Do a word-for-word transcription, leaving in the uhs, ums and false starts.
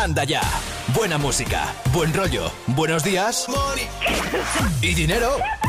Anda ya. Buena música, buen rollo, buenos días y dinero.